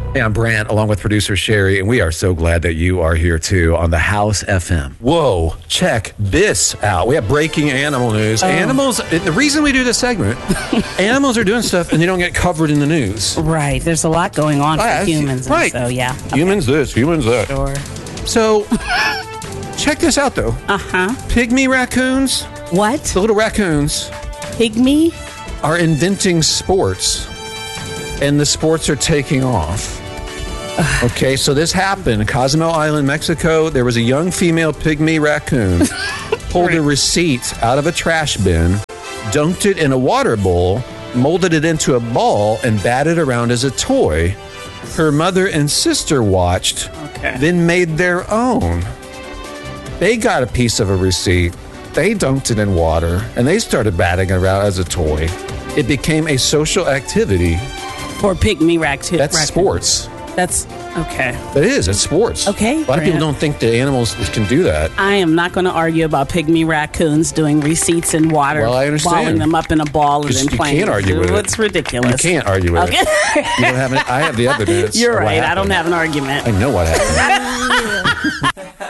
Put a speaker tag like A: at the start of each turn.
A: Hey, I'm Brant, along with producer Sherry, and we are so glad that you are here too on the House FM. Whoa, check this out. We have breaking animal news. Animals, the reason we do this segment, animals are doing stuff and they don't get covered in the news.
B: Right, there's a lot going on for humans.
A: Right.
B: So, yeah.
A: Humans this, humans that.
B: Sure.
A: So, check this out though. Pygmy raccoons,
B: What?
A: the little raccoons,
B: Pygmy?
A: are inventing sports, and the sports are taking off. Okay, so this happened in Cozumel Island, Mexico. There was a young female pygmy raccoon, pulled a receipt out of a trash bin, dunked it in a water bowl, molded it into a ball, and batted around as a toy. Her mother and sister watched, then made their own. They got a piece of a receipt. They dunked it in water, and they started batting around as a toy. It became a social activity.
B: For pygmy raccoon.
A: That's sports.
B: That's okay.
A: It is. It's sports.
B: Okay,
A: A lot of people don't think that animals can do that.
B: I am not going to argue about pygmy raccoons doing receipts in water,
A: Well, I understand.
B: balling them up in a ball and then
A: You
B: playing.
A: can't argue with it.
B: It's ridiculous.
A: You can't argue with it. You don't have any, I have the evidence.
B: You're
A: of what
B: right. I don't
A: happened.
B: have an argument.
A: I know what happened.